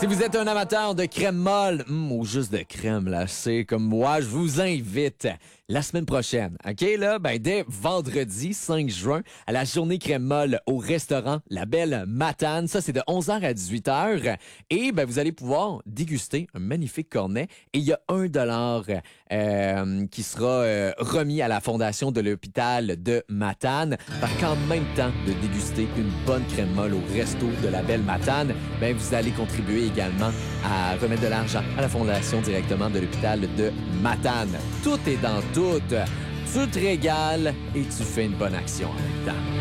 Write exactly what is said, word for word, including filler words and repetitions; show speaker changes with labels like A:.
A: Si vous êtes un amateur de crème molle, hum, ou juste de crème glacée comme moi, je vous invite la semaine prochaine, OK, là, ben, dès vendredi cinq juin, à la journée crème molle au restaurant La Belle Matane. Ça, c'est de onze heures à dix-huit heures. Et ben, vous allez pouvoir déguster un magnifique cornet. Et il y a un dollar euh, qui sera euh, remis à la fondation de l'hôpital de Matane. Parce qu'en même temps de déguster une bonne crème molle au resto de La Belle Matane, ben, vous allez contribuer également à remettre de l'argent à la fondation directement de l'hôpital de Matane. Tout est dans tout. Tu te régales et tu fais une bonne action en même temps.